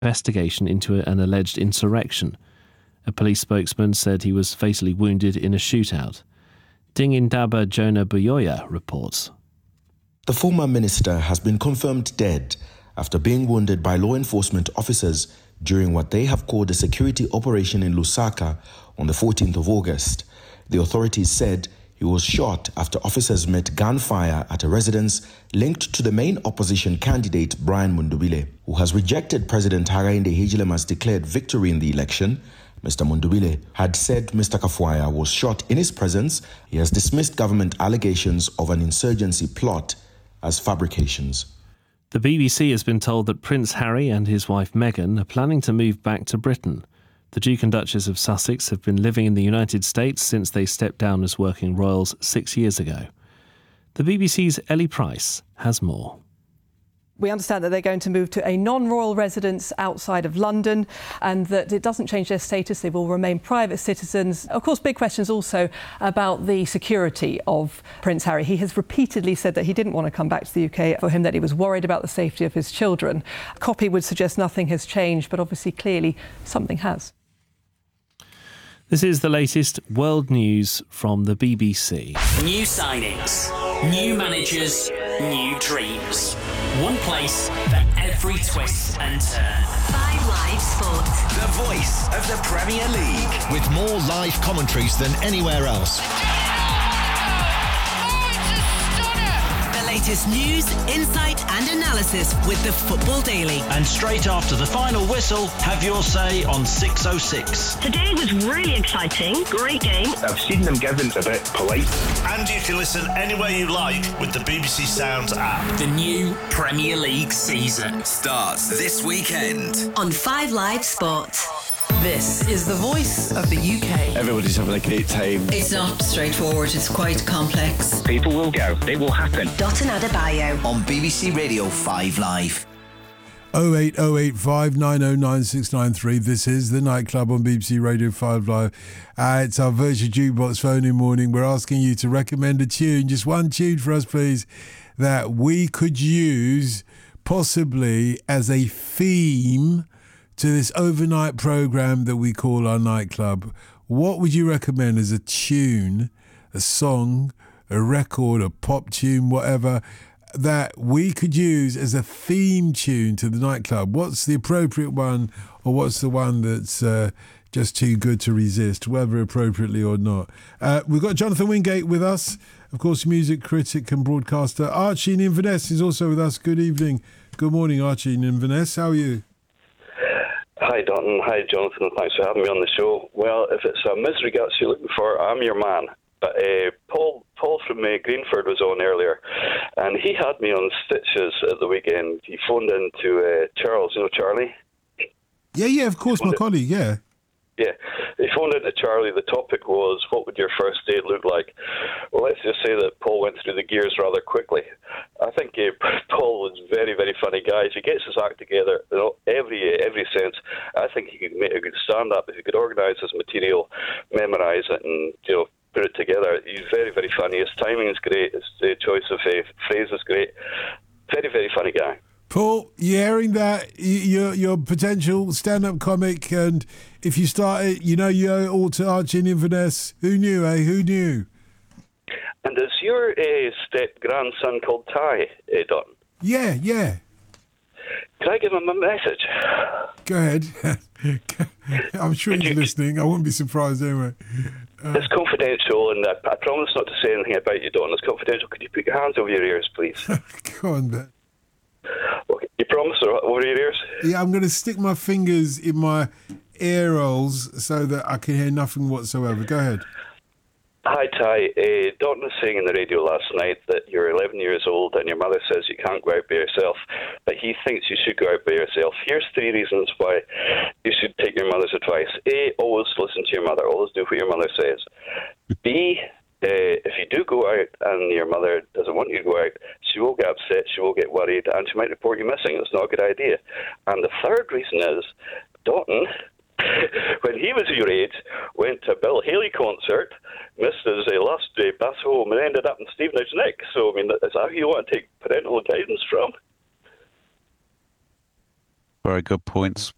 investigation into an alleged insurrection. A police spokesman said he was fatally wounded in a shootout. Dingindaba Jonah Buyoya reports. The former minister has been confirmed dead after being wounded by law enforcement officers during what they have called a security operation in Lusaka on the 14th of August. The authorities said he was shot after officers met gunfire at a residence linked to the main opposition candidate Brian Mundubile, who has rejected President Hakainde Hichilema's declared victory in the election. Mr. Mundubile had said Mr. Kafwaya was shot in his presence. He has dismissed government allegations of an insurgency plot as fabrications. The BBC has been told that Prince Harry and his wife Meghan are planning to move back to Britain. The Duke and Duchess of Sussex have been living in the United States since they stepped down as working royals 6 years ago. The BBC's Ellie Price has more. We understand that they're going to move to a non-royal residence outside of London and that it doesn't change their status. They will remain private citizens. Of course, big questions also about the security of Prince Harry. He has repeatedly said that he didn't want to come back to the UK, for him that he was worried about the safety of his children. A copy would suggest nothing has changed, but obviously, clearly, something has. This is the latest world news from the BBC. New signings, new managers, new dreams. One place for every twist and turn. 5 Live Sport. The voice of the Premier League. With more live commentaries than anywhere else. The latest news, insight and analysis with the Football Daily. And straight after the final whistle, have your say on 606. Today was really exciting. Great game. I've seen them given a bit polite. And you can listen anywhere you like with the BBC Sounds app. The new Premier League season starts this weekend on 5 Live Sport. This is the voice of the UK. Everybody's having a great time. It's not straightforward, it's quite complex. People will go, it will happen. Dotun Adebayo on BBC Radio 5 Live. 08085909693. This is the Nightclub on BBC Radio 5 Live. It's our virtual jukebox phone-in morning. We're asking you to recommend a tune, just one tune for us, please, that we could use possibly as a theme to this overnight programme that we call our Nightclub. What would you recommend as a tune, a song, a record, a pop tune, whatever, that we could use as a theme tune to the Nightclub? What's the appropriate one, or what's the one that's just too good to resist, whether appropriately or not? We've got Jonathan Wingate with us, of course, music critic and broadcaster. Archie in Inverness is also with us. Good evening. Good morning, Archie in Inverness. How are you? Hi, Dalton. Hi, Jonathan. Thanks for having me on the show. Well, if it's a misery guts you're looking for, I'm your man. But Paul from Greenford was on earlier, and he had me on stitches at the weekend. He phoned in to Charles, you know Charlie? Yeah, of course, my colleague, yeah. Yeah, he phoned in to Charlie. The topic was, what would your first date look like? Well, let's just say that Paul went through the gears rather quickly. I think Paul was a very, very funny guy. If he gets his act together, you know, every sense, I think he could make a good stand-up. If he could organise his material, memorise it, and, you know, put it together. He's very, very funny. His timing is great. His choice of phrase is great. Very, very funny guy. Paul, you're hearing that? You're a potential stand-up comic, and if you start it, you owe it all to Archie in Inverness. Who knew, eh? Who knew? And is your step-grandson called Ty, Don? Yeah. Can I give him a message? Go ahead. I'm sure he's listening. I wouldn't be surprised anyway. It's confidential, and I promise not to say anything about you, Don. It's confidential. Could you put your hands over your ears, please? Go on, Ben. Okay. You promise over your ears? Yeah, I'm going to stick my fingers in my ear holes so that I can hear nothing whatsoever. Go ahead. Hi, Ty. Dalton was saying in the radio last night that you're 11 years old and your mother says you can't go out by yourself, but he thinks you should go out by yourself. Here's 3 reasons why you should take your mother's advice. A, always listen to your mother. Always do what your mother says. B, if you do go out and your mother doesn't want you to go out, she will get upset, she will get worried, and she might report you missing. It's not a good idea. And the third reason is, Dalton, when he was your age, went to a Bill Haley concert, missed his last bus home, and ended up in Stevenage Nick. So, I mean, is that who you want to take parental guidance from? Very good points.